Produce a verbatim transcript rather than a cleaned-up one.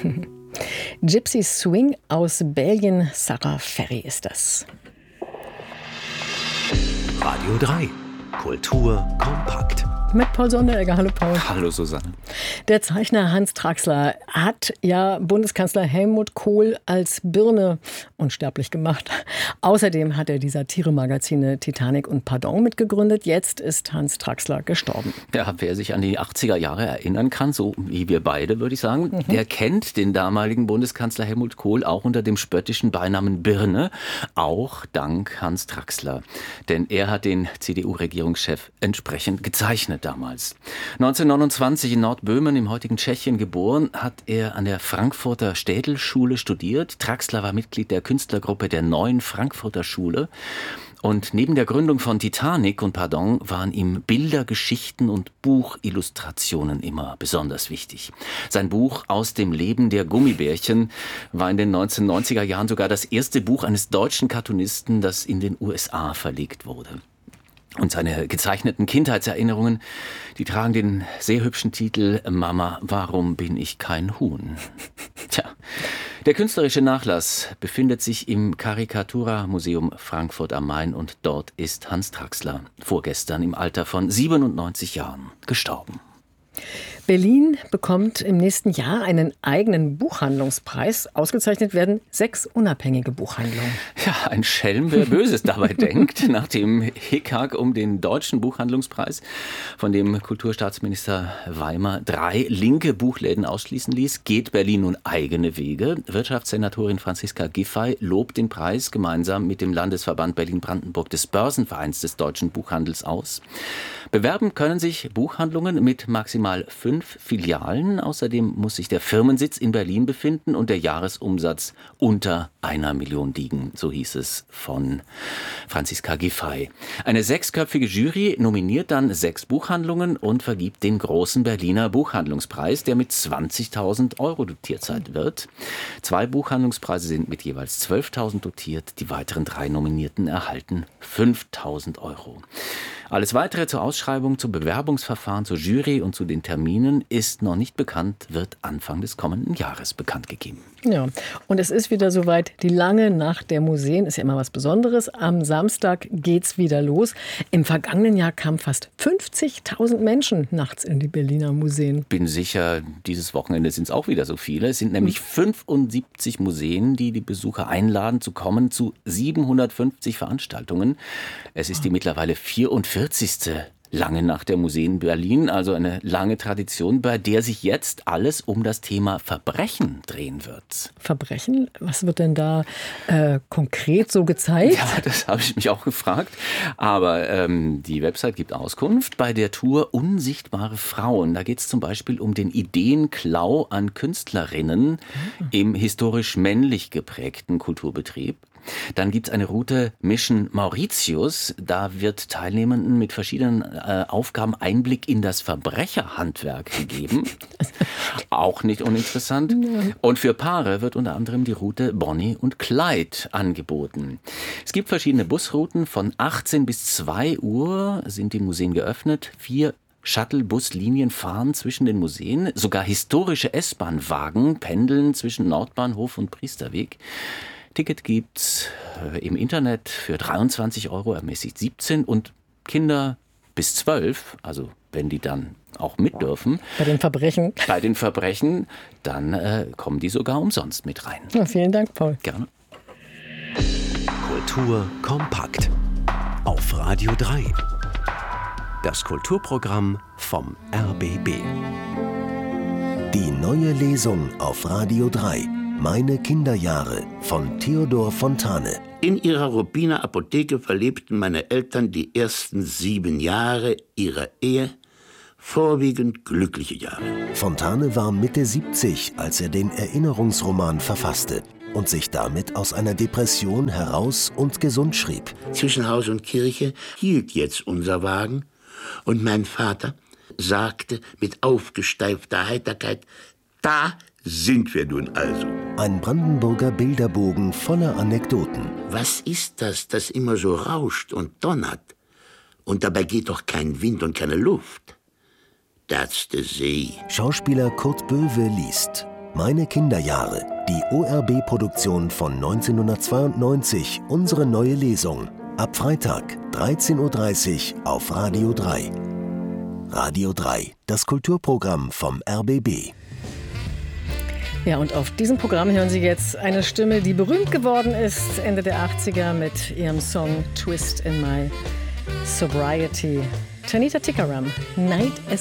Gypsy Swing aus Belgien, Sarah Ferry ist das. Radio drei, Kultur kompakt. Mit Paul Sonderegger. Hallo Paul. Hallo Susanne. Der Zeichner Hans Traxler hat ja Bundeskanzler Helmut Kohl als Birne unsterblich gemacht. Außerdem hat er die Satiremagazine Titanic und Pardon mitgegründet. Jetzt ist Hans Traxler gestorben. Ja, wer sich an die achtziger Jahre erinnern kann, so wie wir beide, würde ich sagen, mhm. der kennt den damaligen Bundeskanzler Helmut Kohl auch unter dem spöttischen Beinamen Birne, auch dank Hans Traxler. Denn er hat den C D U-Regierungschef entsprechend gezeichnet damals. neunzehnhundertneunundzwanzig in Nordböhmen im heutigen Tschechien geboren, hat er an der Frankfurter Städelschule studiert. Traxler war Mitglied der Künstlergruppe der Neuen Frankfurter Schule. Und neben der Gründung von Titanic und Pardon waren ihm Bilder, Geschichten und Buchillustrationen immer besonders wichtig. Sein Buch Aus dem Leben der Gummibärchen war in den neunzehnhundertneunziger Jahren sogar das erste Buch eines deutschen Cartoonisten, das in den U S A verlegt wurde. Und seine gezeichneten Kindheitserinnerungen, die tragen den sehr hübschen Titel »Mama, warum bin ich kein Huhn?« Tja, der künstlerische Nachlass befindet sich im Karikatura-Museum Frankfurt am Main und dort ist Hans Traxler vorgestern im Alter von siebenundneunzig Jahren gestorben. Berlin bekommt im nächsten Jahr einen eigenen Buchhandlungspreis. Ausgezeichnet werden sechs unabhängige Buchhandlungen. Ja, ein Schelm, wer Böses dabei denkt. Nach dem Hickhack um den Deutschen Buchhandlungspreis, von dem Kulturstaatsminister Weimar drei linke Buchläden ausschließen ließ, geht Berlin nun eigene Wege. Wirtschaftssenatorin Franziska Giffey lobt den Preis gemeinsam mit dem Landesverband Berlin-Brandenburg des Börsenvereins des deutschen Buchhandels aus. Bewerben können sich Buchhandlungen mit maximal fünf Filialen. Außerdem muss sich der Firmensitz in Berlin befinden und der Jahresumsatz unter einer Million liegen, so hieß es von Franziska Giffey. Eine sechsköpfige Jury nominiert dann sechs Buchhandlungen und vergibt den großen Berliner Buchhandlungspreis, der mit zwanzigtausend Euro dotiert sein wird. Zwei Buchhandlungspreise sind mit jeweils zwölftausend dotiert. Die weiteren drei Nominierten erhalten fünftausend Euro. Alles Weitere zur Ausschreibung, zum Bewerbungsverfahren, zur Jury und zu den Terminen ist noch nicht bekannt, wird Anfang des kommenden Jahres bekannt gegeben. Ja, und es ist wieder soweit. Die lange Nacht der Museen ist ja immer was Besonderes. Am Samstag geht's wieder los. Im vergangenen Jahr kamen fast fünfzigtausend Menschen nachts in die Berliner Museen. Bin sicher, dieses Wochenende sind es auch wieder so viele. Es sind nämlich fünfundsiebzig Museen, die die Besucher einladen zu kommen zu siebenhundertfünfzig Veranstaltungen. Es ist die mittlerweile vierundvierzigste Lange Nacht der Museen Berlin, also eine lange Tradition, bei der sich jetzt alles um das Thema Verbrechen drehen wird. Verbrechen? Was wird denn da äh, konkret so gezeigt? Ja, das habe ich mich auch gefragt. Aber ähm, die Website gibt Auskunft bei der Tour Unsichtbare Frauen. Da geht es zum Beispiel um den Ideenklau an Künstlerinnen mhm. im historisch männlich geprägten Kulturbetrieb. Dann gibt es eine Route Mission Mauritius. Da wird Teilnehmenden mit verschiedenen äh, Aufgaben Einblick in das Verbrecherhandwerk gegeben. Auch nicht uninteressant. Und für Paare wird unter anderem die Route Bonnie und Clyde angeboten. Es gibt verschiedene Busrouten. Von achtzehn bis zwei Uhr sind die Museen geöffnet. Vier Shuttle-Buslinien fahren zwischen den Museen. Sogar historische S-Bahn-Wagen pendeln zwischen Nordbahnhof und Priesterweg. Ticket gibt's im Internet für dreiundzwanzig Euro, ermäßigt siebzehn und Kinder bis zwölf, also wenn die dann auch mit dürfen. Bei den Verbrechen. Bei den Verbrechen, dann äh, kommen die sogar umsonst mit rein. Ja, vielen Dank, Paul. Gerne. Kultur kompakt auf Radio drei. Das Kulturprogramm vom R B B. Die neue Lesung auf Radio drei. Meine Kinderjahre von Theodor Fontane. In ihrer Ruppiner Apotheke verlebten meine Eltern die ersten sieben Jahre ihrer Ehe, vorwiegend glückliche Jahre. Fontane war Mitte siebzig, als er den Erinnerungsroman verfasste und sich damit aus einer Depression heraus und gesund schrieb. Zwischen Haus und Kirche hielt jetzt unser Wagen und mein Vater sagte mit aufgesteifter Heiterkeit: Da sind wir nun also. Ein Brandenburger Bilderbogen voller Anekdoten. Was ist das, das immer so rauscht und donnert? Und dabei geht doch kein Wind und keine Luft. That's the sea. Schauspieler Kurt Böwe liest. Meine Kinderjahre, die O R B-Produktion von neunzehnhundertzweiundneunzig, unsere neue Lesung. Ab Freitag, dreizehn Uhr dreißig auf Radio drei. Radio drei, das Kulturprogramm vom R B B. Ja, und auf diesem Programm hören Sie jetzt eine Stimme, die berühmt geworden ist Ende der achtziger mit ihrem Song Twist in My Sobriety. Tanita Tikaram, Night as